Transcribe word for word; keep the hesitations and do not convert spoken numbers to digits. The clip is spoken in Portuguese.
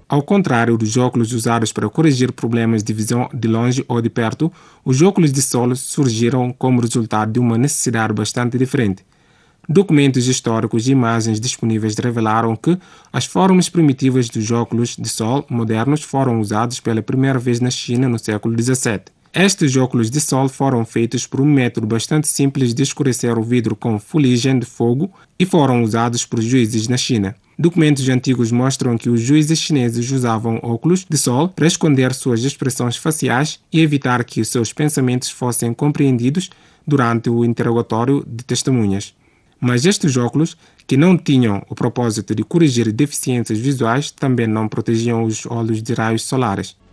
Ao contrário dos óculos usados para corrigir problemas de visão de longe ou de perto, os óculos de sol surgiram como resultado de uma necessidade bastante diferente. Documentos históricos e imagens disponíveis revelaram que as formas primitivas dos óculos de sol modernos foram usados pela primeira vez na China no século dezessete. Estes óculos de sol foram feitos por um método bastante simples de escurecer o vidro com fuligem de fogo e foram usados por juízes na China. Documentos antigos mostram que os juízes chineses usavam óculos de sol para esconder suas expressões faciais e evitar que seus pensamentos fossem compreendidos durante o interrogatório de testemunhas. Mas estes óculos, que não tinham o propósito de corrigir deficiências visuais, também não protegiam os olhos de raios solares.